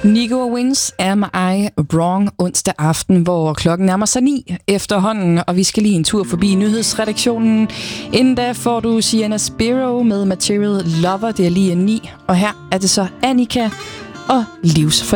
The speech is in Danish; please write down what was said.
Nico Wings, Am I Wrong, onsdag aften, hvor klokken nærmer sig 9 efterhånden, og vi skal lige en tur forbi nyhedsredaktionen. Inden da får du Sienna Spiro med Material Lover, det er lige 9, og her er det så Annika og Livs